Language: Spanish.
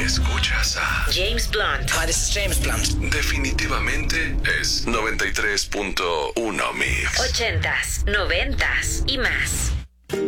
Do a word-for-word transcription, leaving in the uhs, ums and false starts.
Escuchas a James Blunt. Hi, this is James Blunt. Definitivamente es noventa y tres punto uno Mix. Ochentas, noventas y más.